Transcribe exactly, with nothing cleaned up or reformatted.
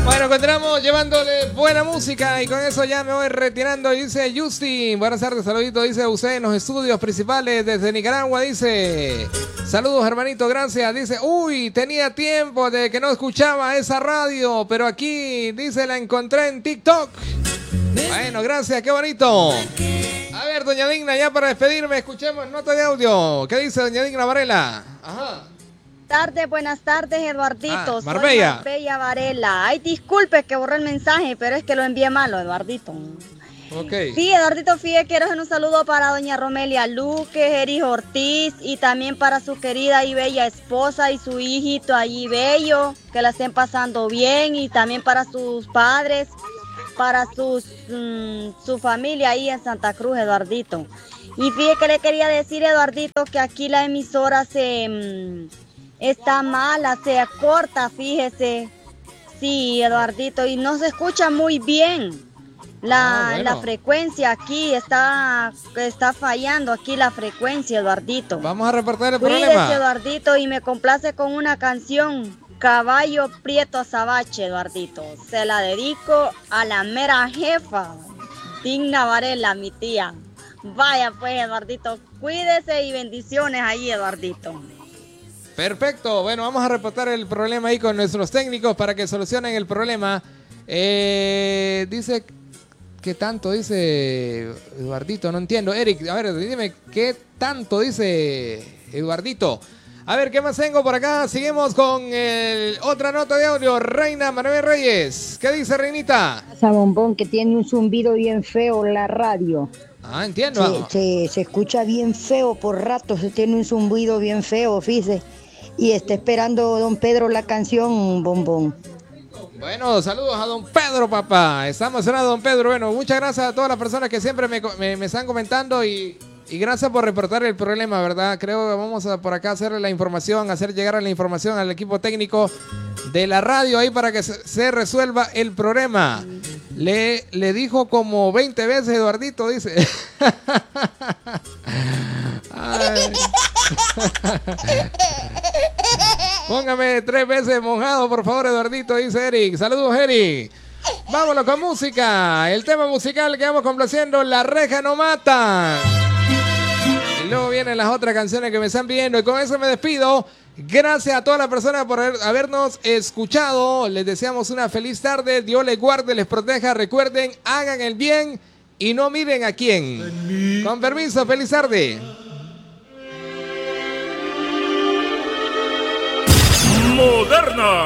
Bueno, continuamos llevándole buena música y con eso ya me voy retirando. Dice Justin, buenas tardes, saludito, dice usted en los estudios principales desde Nicaragua, dice, saludos hermanito, gracias, dice, uy, tenía tiempo de que no escuchaba esa radio, pero aquí, dice, la encontré en TikTok. Bueno, gracias, qué bonito. A ver, doña Digna, ya para despedirme, escuchemos nota de audio. ¿Qué dice doña Digna Varela? Ajá. Tardes, buenas tardes, Eduardito. Ah, Marbella. Soy Marbella Varela. Ay, disculpe que borré el mensaje, pero es que lo envié malo, Eduardito. Ok. Sí, Eduardito, fíjate, quiero hacer un saludo para doña Romelia Luque, Eris Ortiz y también para su querida y bella esposa y su hijito allí bello, que la estén pasando bien, y también para sus padres, para sus mmm, su familia ahí en Santa Cruz, Eduardito. Y fíjate que le quería decir, Eduardito, que aquí la emisora se mmm, está mala, se corta, fíjese. Sí, Eduardito, y no se escucha muy bien. La, ah, bueno. la frecuencia aquí está, está fallando, aquí la frecuencia, Eduardito. Vamos a reportar el Cuídese, problema. Eduardito, y me complace con una canción, Caballo Prieto Azabache, Eduardito. Se la dedico a la mera jefa, Digna Varela, mi tía. Vaya pues, Eduardito, cuídese y bendiciones ahí, Eduardito. Perfecto, bueno, vamos a reportar el problema ahí con nuestros técnicos para que solucionen el problema. Eh, dice... ¿Qué tanto dice Eduardito? No entiendo. Eric, a ver, dime, ¿qué tanto dice Eduardito? A ver, ¿qué más tengo por acá? Seguimos con el, otra nota de audio. Reina Manuel Reyes. ¿Qué dice, Reinita? Esa bombón que tiene un zumbido bien feo la radio. Ah, entiendo. Se, se, se escucha bien feo por rato, se tiene un zumbido bien feo, fíjese. Y está esperando don Pedro la canción, bombón. Bueno, saludos a don Pedro, papá. Estamos en a don Pedro. Bueno, muchas gracias a todas las personas que siempre me, me, me están comentando y, y gracias por reportar el problema, ¿verdad? Creo que vamos a por acá hacerle la información, hacer llegar a la información al equipo técnico de la radio ahí para que se, se resuelva el problema. Le, le dijo como veinte veces, Eduardito, dice. Ay. Póngame tres veces mojado, por favor, Eduardito, dice Eric. Saludos, Eric. Vámonos con música. El tema musical que vamos complaciendo, La Reja No Mata. Y luego vienen las otras canciones que me están pidiendo. Y con eso me despido. Gracias a todas las personas por habernos escuchado. Les deseamos una feliz tarde. Dios les guarde, les proteja. Recuerden, hagan el bien y no miren a quién. Con permiso, feliz tarde. Moderna.